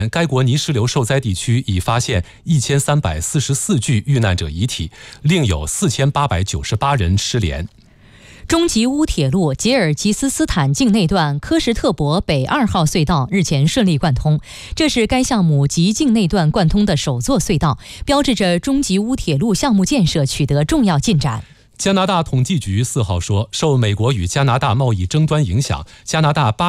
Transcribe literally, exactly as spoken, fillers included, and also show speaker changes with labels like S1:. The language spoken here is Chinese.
S1: 该国泥石流受灾地区已发现一千三百四十四具遇难者遗体，另有四千八百九十八人失联。
S2: 中吉乌铁路吉尔吉斯斯坦境内段科什特博北二号隧道日前顺利贯通，这是该项目及境内段贯通的首座隧道，标志着中吉乌铁路项目建设取得重要进展。
S1: 加拿大统计局四号说，受美国与加拿大贸易争端影响，加拿大八